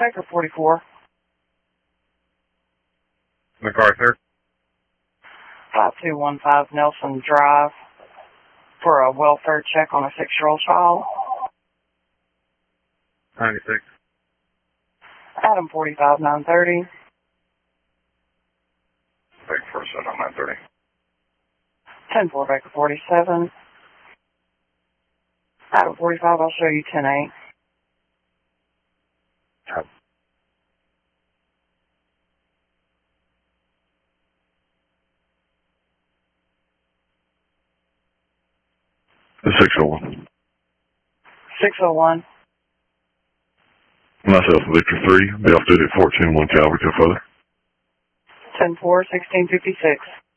Baker 44. MacArthur. 5215 Nelson Drive for a welfare check on a 6-year-old child. 96. Adam 45930. Baker 47 on 930. 10-4 Baker 47. Adam 45, I'll show you 10-8. The 601. 601. Myself, Victor 3, be off duty at 14-1 Calvary till further. 10-4, 1656.